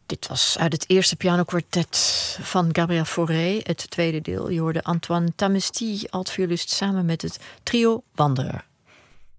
Dit was uit het eerste pianokwartet van Gabriel Fauré, het tweede deel. Je hoorde Antoine Tamesty, altviolist, samen met het trio Wanderer.